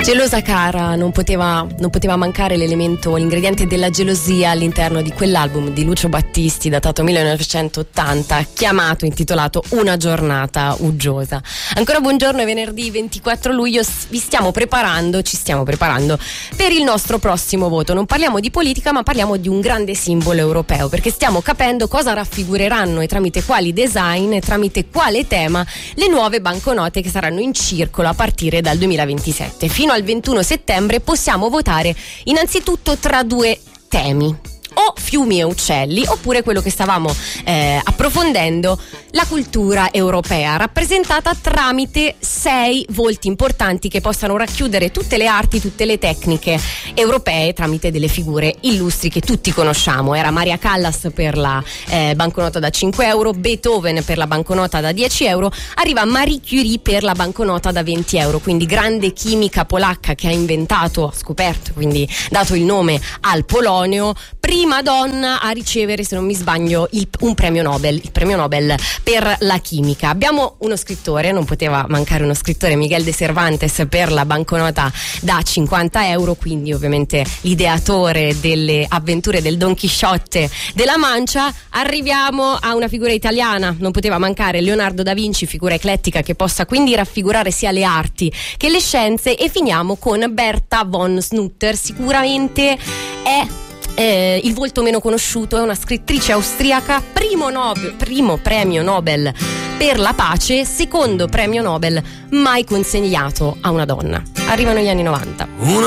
Gelosa cara, non poteva mancare l'ingrediente della gelosia all'interno di quell'album di Lucio Battisti datato 1980, intitolato Una giornata uggiosa. Ancora buongiorno, è venerdì 24 luglio, ci stiamo preparando per il nostro prossimo voto. Non parliamo di politica, ma parliamo di un grande simbolo europeo, perché stiamo capendo cosa raffigureranno e tramite quali design e tramite quale tema le nuove banconote che saranno in circolo a partire dal 2027. Fino al 21 settembre possiamo votare innanzitutto tra due temi: o fiumi e uccelli, oppure quello che stavamo approfondendo, la cultura europea, rappresentata tramite 6 volti importanti che possano racchiudere tutte le arti, tutte le tecniche europee tramite delle figure illustri che tutti conosciamo. Era Maria Callas per la banconota da 5 euro, Beethoven per la banconota da 10 euro, arriva Marie Curie per la banconota da 20 euro, quindi grande chimica polacca che ha scoperto, quindi dato il nome al polonio, prima donna a ricevere, se non mi sbaglio, un premio Nobel, il premio Nobel per la chimica. Abbiamo uno scrittore, non poteva mancare uno scrittore, Miguel de Cervantes per la banconota da 50 euro, quindi ovviamente l'ideatore delle avventure del Don Chisciotte della Mancia. Arriviamo a una figura italiana, non poteva mancare Leonardo da Vinci, figura eclettica che possa quindi raffigurare sia le arti che le scienze, e finiamo con Berta von Sutter. Sicuramente è il volto meno conosciuto, è una scrittrice austriaca, primo premio Nobel per la pace, secondo premio Nobel mai consegnato a una donna. Arrivano gli anni 90.